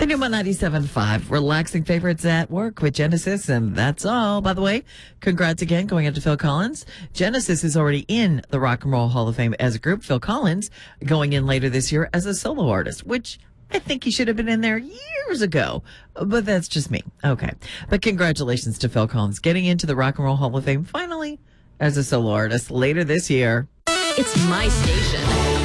Numa 97.5, relaxing favorites at work with Genesis, and that's all. By the way, congrats again going out to Phil Collins. Genesis is already in the Rock and Roll Hall of Fame as a group. Phil Collins going in later this year as a solo artist, which I think he should have been in there years ago, but that's just me. Okay. But congratulations to Phil Collins getting into the Rock and Roll Hall of Fame finally as a solo artist later this year. It's my station.